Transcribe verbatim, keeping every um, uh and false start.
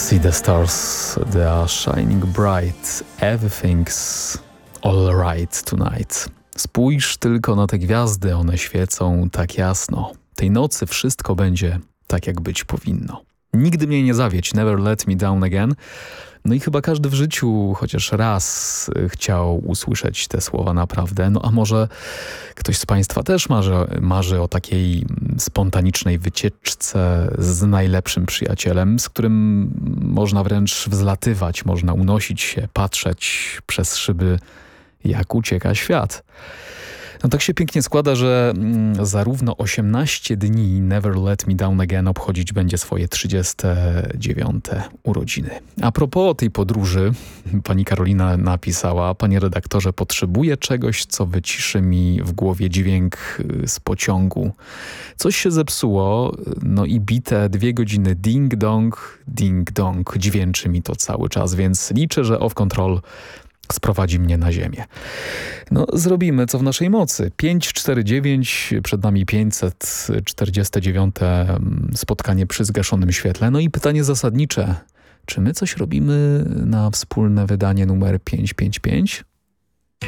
See the stars, they are shining bright, everything's all right tonight. Spójrz tylko na te gwiazdy, one świecą tak jasno. Tej nocy wszystko będzie tak, jak być powinno. Nigdy mnie nie zawiedź, never let me down again. No i chyba każdy w życiu chociaż raz chciał usłyszeć te słowa naprawdę. No a może ktoś z Państwa też marzy, marzy o takiej spontanicznej wycieczce z najlepszym przyjacielem, z którym można wręcz wzlatywać, można unosić się, patrzeć przez szyby, jak ucieka świat. No tak się pięknie składa, że mm, zarówno osiemnaście dni Never Let Me Down Again obchodzić będzie swoje trzydzieste dziewiąte urodziny. A propos tej podróży, pani Karolina napisała: panie redaktorze, potrzebuję czegoś, co wyciszy mi w głowie dźwięk z pociągu. Coś się zepsuło, no i bite dwie godziny ding-dong, ding-dong, dźwięczy mi to cały czas, więc liczę, że Off Control sprowadzi mnie na ziemię. No, zrobimy co w naszej mocy. pięć cztery dziewięć, przed nami pięćset czterdzieste dziewiąte spotkanie przy zgaszonym świetle. No i pytanie zasadnicze. Czy my coś robimy na wspólne wydanie numer pięćset pięćdziesiąt pięć?